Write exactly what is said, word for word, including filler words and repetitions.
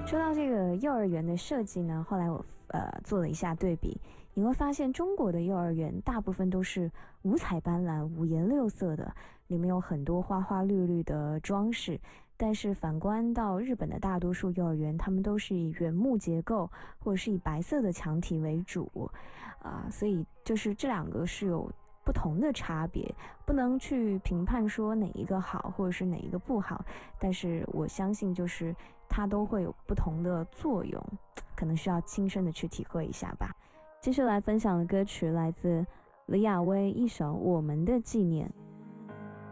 说到这个幼儿园的设计呢，后来我呃做了一下对比，你会发现中国的幼儿园大部分都是五彩斑斓、五颜六色的，里面有很多花花绿绿的装饰。但是反观到日本的大多数幼儿园，他们都是以原木结构或者是以白色的墙体为主，啊、呃，所以就是这两个是有不同的差别，不能去评判说哪一个好或者是哪一个不好，但是我相信就是它都会有不同的作用，可能需要亲身的去体会一下吧。接下来分享的歌曲来自李亚薇一首《我们的纪念》。